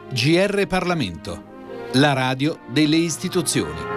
GR Parlamento, la radio delle istituzioni.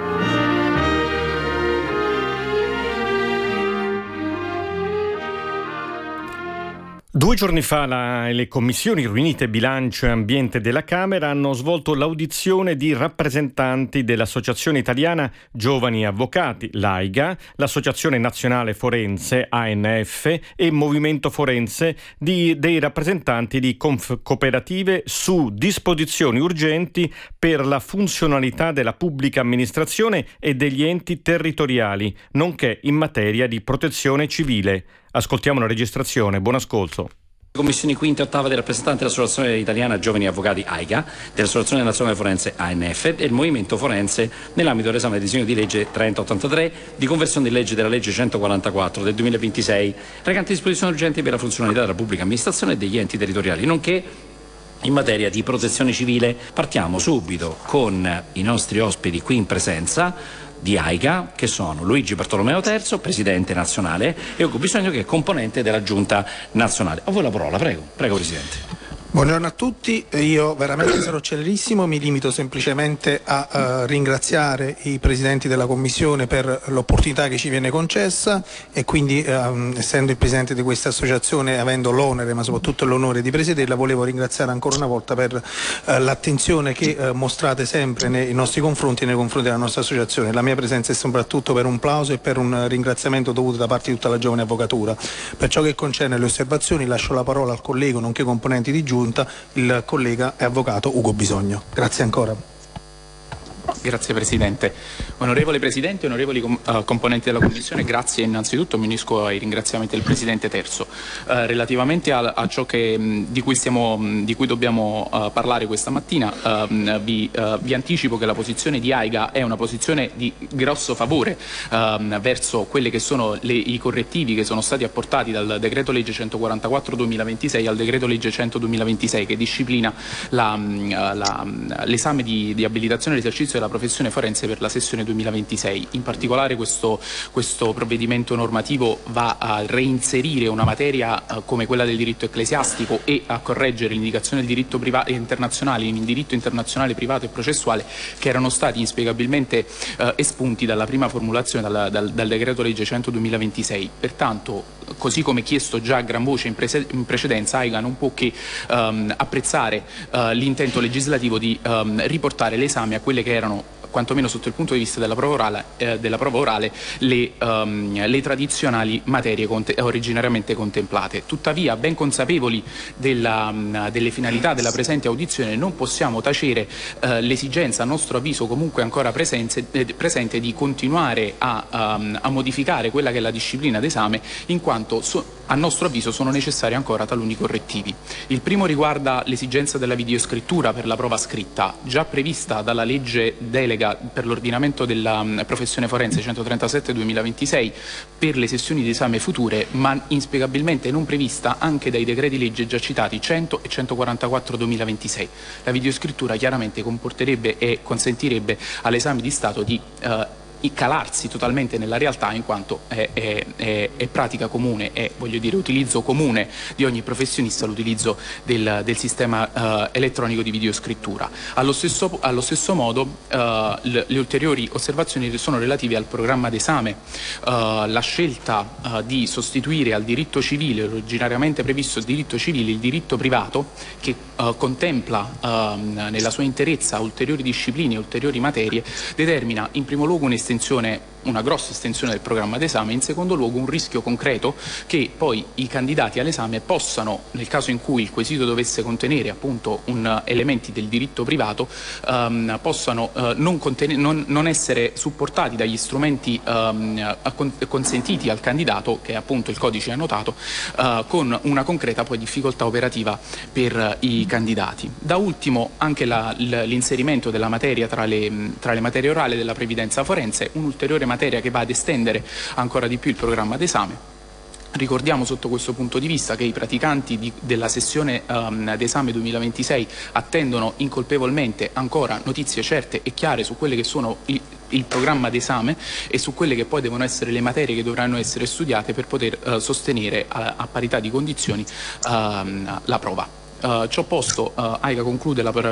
Due giorni fa le commissioni riunite Bilancio e Ambiente della Camera hanno svolto l'audizione di rappresentanti dell'Associazione Italiana Giovani Avvocati, l'AIGA, l'Associazione Nazionale Forense, ANF, e Movimento Forense dei rappresentanti di cooperative su disposizioni urgenti per la funzionalità della pubblica amministrazione e degli enti territoriali, nonché in materia di protezione civile. Ascoltiamo la registrazione. Buon ascolto. Commissioni quinta e ottava dei rappresentanti dell'Associazione Italiana Giovani Avvocati AIGA, dell'Associazione Nazionale Forense ANF e del Movimento Forense nell'ambito dell'esame del disegno di legge 3083 di conversione di legge della legge 144 del 2026 recante disposizioni urgenti per la funzionalità della pubblica amministrazione e degli enti territoriali, nonché in materia di protezione civile. Partiamo subito con i nostri ospiti qui in presenza di AIGA, che sono Luigi Bartolomeo Terzo, presidente nazionale, e Ugo Bisogno, che è componente della giunta nazionale. A voi la parola, prego presidente. Buongiorno a tutti, io veramente sarò celerissimo, mi limito semplicemente a ringraziare i presidenti della Commissione per l'opportunità che ci viene concessa e quindi essendo il presidente di questa associazione, avendo l'onere ma soprattutto l'onore di presiederla, volevo ringraziare ancora una volta per l'attenzione che mostrate sempre nei nostri confronti e nei confronti della nostra associazione. La mia presenza è soprattutto per un plauso e per un ringraziamento dovuto da parte di tutta la giovane avvocatura. Per ciò che concerne le osservazioni lascio la parola al collega nonché componenti di giunta, il collega e avvocato Ugo Bisogno. Grazie ancora. Grazie Presidente. Onorevole Presidente, onorevoli componenti della Commissione, grazie innanzitutto, mi unisco ai ringraziamenti del Presidente Terzo. Relativamente a ciò di cui dobbiamo parlare questa mattina, vi anticipo che la posizione di AIGA è una posizione di grosso favore verso quelli che sono i correttivi che sono stati apportati dal Decreto Legge 144-2026 al Decreto Legge 100-2026, che disciplina l'esame di abilitazione all'esercizio della professione forense per la sessione 2026. In particolare questo provvedimento normativo va a reinserire una materia come quella del diritto ecclesiastico e a correggere l'indicazione del diritto internazionale in diritto internazionale privato e processuale, che erano stati inspiegabilmente espunti dalla prima formulazione dal Decreto Legge 100-2026. Pertanto, così come chiesto già a gran voce in precedenza, AIGA non può che apprezzare l'intento legislativo di riportare l'esame a quelle che erano, quantomeno sotto il punto di vista della prova orale, le tradizionali materie originariamente contemplate. Tuttavia, ben consapevoli delle finalità della presente audizione, non possiamo tacere l'esigenza, a nostro avviso comunque ancora presente, di continuare a modificare quella che è la disciplina d'esame, in quanto a nostro avviso sono necessari ancora taluni correttivi. Il primo riguarda l'esigenza della videoscrittura per la prova scritta, già prevista dalla legge delega per l'ordinamento della professione forense 137-2026 per le sessioni di esame future, ma inspiegabilmente non prevista anche dai decreti legge già citati 100 e 144-2026. La videoscrittura chiaramente comporterebbe e consentirebbe all'esame di Stato di calarsi totalmente nella realtà, in quanto è pratica comune, è utilizzo comune di ogni professionista l'utilizzo del sistema elettronico di videoscrittura. Allo stesso modo le ulteriori osservazioni sono relative al programma d'esame. La scelta di sostituire al diritto civile, originariamente previsto il diritto civile, il diritto privato, che contempla nella sua interezza ulteriori discipline, ulteriori materie, determina in primo luogo una grossa estensione del programma d'esame, in secondo luogo un rischio concreto che poi i candidati all'esame possano, nel caso in cui il quesito dovesse contenere appunto elementi del diritto privato, possano non essere supportati dagli strumenti consentiti al candidato, che è appunto il codice annotato, con una concreta poi difficoltà operativa per i candidati. Da ultimo anche l'inserimento della materia tra le materie orali della previdenza forense, un'ulteriore materia che va ad estendere ancora di più il programma d'esame. Ricordiamo sotto questo punto di vista che i praticanti della sessione d'esame 2026 attendono incolpevolmente ancora notizie certe e chiare su quelle che sono il programma d'esame e su quelle che poi devono essere le materie che dovranno essere studiate per poter sostenere a parità di condizioni la prova. Ciò posto, AIGA conclude la